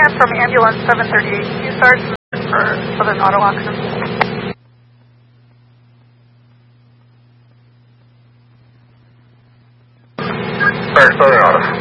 Houlihan from Ambulance 738. Can you start for Southern Auto Auction? Start Southern Auto.